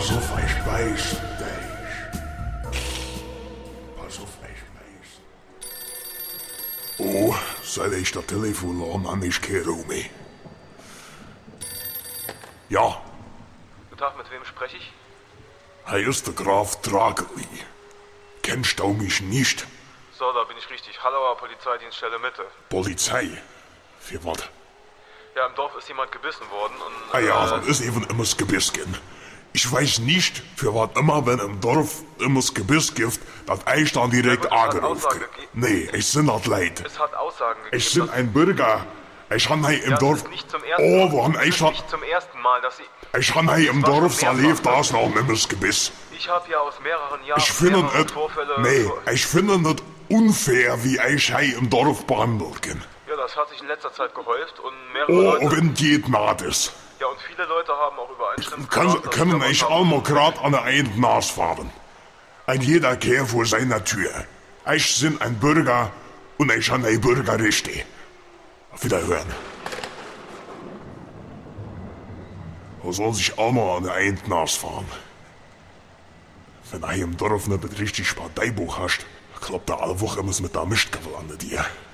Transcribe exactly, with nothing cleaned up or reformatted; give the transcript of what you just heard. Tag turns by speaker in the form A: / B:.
A: Pass auf, ich weiß dich. Pass auf, ich weiß. Oh, seit ich das Telefon an, an ich kehre um mich. Ja.
B: Guten Tag, mit wem spreche ich?
A: Er ist der Graf Drageli. Kennst du mich nicht?
B: So, da bin ich richtig. Hallauer Polizeidienststelle Mitte.
A: Polizei? Für was?
B: Ja, im Dorf ist jemand gebissen worden und...
A: Ah ja,
B: äh,
A: dann ist eben immer das Gebiss gehen. Ich weiß nicht, für was immer, wenn im Dorf immer das Gebiss gibt, dass ich dann direkt
B: Ja, gut, es hat
A: angerufen
B: Aussage
A: krieg.
B: gegeben.
A: Nee, ich bin das leid.
B: Es hat Aussagen gegeben.
A: Ich bin
B: dass-
A: ein Bürger. Ich han hier im
B: ja,
A: Dorf...
B: Es ist nicht zum ersten
A: Oh,
B: Mal.
A: wo han
B: Es
A: ich
B: ist
A: schon...
B: nicht zum ersten Mal, dass Sie...
A: Ich han hier im
B: war schon
A: Dorf
B: mehrfach.
A: erlebt, da ist noch immer das Gebiss.
B: Ich habe ja aus mehreren Jahren
A: Ich finde
B: mehrere
A: es...
B: Vorfälle...
A: Nee, ich finde es unfair, wie ich hier im Dorf behandelt bin.
B: Ja, das hat sich in letzter Zeit gehäuft und mehrere
A: Oh,
B: Leute...
A: wenn geht naht ist.
B: Ja, und viele Leute haben auch übereinstimmend
A: Kann,
B: gesagt, dass
A: können
B: sie
A: ich
B: davon
A: auch
B: haben.
A: mal grad an der einen Nas fahren. Ein jeder Kehr vor seiner Tür. Ich bin ein Bürger und ich han ein Bürgerrechte. Auf Wiederhören. Wo soll sich auch mal an der einen Nas fahren? Wenn er im Dorf nicht richtig Parteibuch hast, klappt er alle Woche immer mit der Mischtgabel an dir.